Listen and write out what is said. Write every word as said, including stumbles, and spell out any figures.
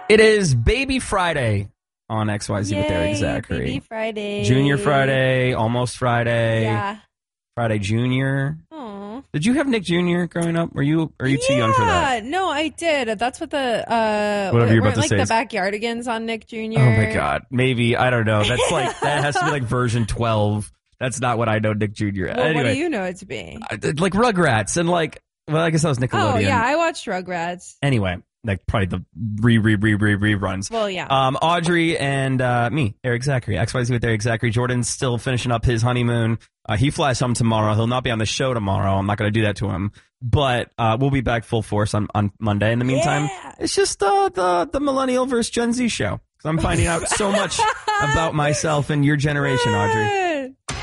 It is Baby Friday on X Y Z with Eric Zachary. Baby Friday. Junior Friday, almost Friday. Yeah. Friday Junior. Aw. Did you have Nick Junior growing up? Were you are you yeah, too young for that? No, I did. That's what the uh Whatever you're about weren't to like say the is- Backyardigans on Nick Junior Oh my God. Maybe, I don't know. That's like, that has to be like version twelve. That's not what I know Nick Junior Well, Anyway, what do you know it to be? I- like Rugrats and like, well, I guess that was Nickelodeon. Oh yeah, I watched Rugrats. Anyway, like probably the re re re re reruns. Well, yeah. Um, Audrey and uh, me, Eric Zachary, X Y Z with Eric Zachary. Jordan's still finishing up his honeymoon. Uh, he flies home tomorrow. He'll not be on the show tomorrow. I'm not going to do that to him. But uh, we'll be back full force on, on Monday. In the meantime, Yeah. it's just uh, the the Millennial versus Gen Z show. 'Cause I'm finding out so much about myself and your generation, Audrey.